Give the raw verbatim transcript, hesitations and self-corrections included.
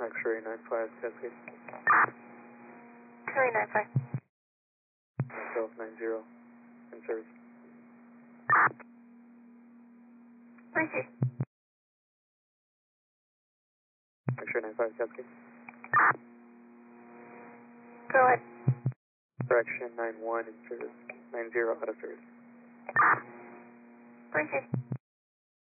X-ray nine five, Cascade. X-ray nine five. Myself nine zero, in service. Receive. X-ray nine five, Cascade. Go ahead. Correction nine one, in service. nine zero, out of service. Receive.